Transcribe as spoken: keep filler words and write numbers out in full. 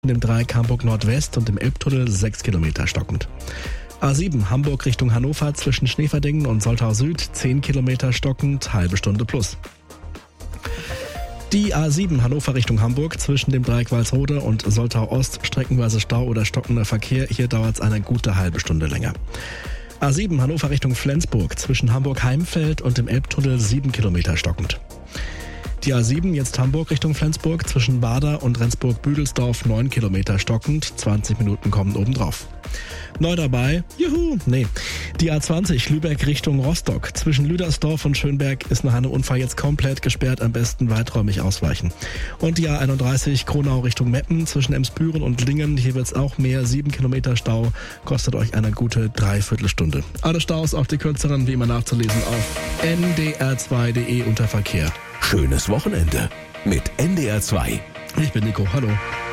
Im Dreieck Hamburg Nordwest und im Elbtunnel sechs Kilometer stockend. A sieben Hamburg Richtung Hannover zwischen Schneeverdingen und Soltau Süd zehn Kilometer stockend, halbe Stunde plus. Die A sieben Hannover Richtung Hamburg zwischen dem Dreieck Walsrode und Soltau Ost streckenweise Stau oder stockender Verkehr. Hier dauert es eine gute halbe Stunde länger. A sieben Hannover Richtung Flensburg zwischen Hamburg-Heimfeld und dem Elbtunnel sieben Kilometer stockend. Die A sieben jetzt Hamburg Richtung Flensburg zwischen Bader und Rendsburg-Büdelsdorf neun Kilometer stockend, zwanzig Minuten kommen obendrauf. Neu dabei, juhu, nee, die A zwanzig Lübeck Richtung Rostock. Zwischen Lüdersdorf und Schönberg ist nach einem Unfall jetzt komplett gesperrt, am besten weiträumig ausweichen. Und die A einunddreißig Kronau Richtung Meppen zwischen Emsbüren und Lingen, hier wird's auch mehr, sieben Kilometer Stau, kostet euch eine gute Dreiviertelstunde. Alle Staus, auch die kürzeren, wie immer nachzulesen auf n d r zwei punkt d e unter Verkehr. Schönes Wochenende mit N D R zwei. Ich bin Nico, hallo.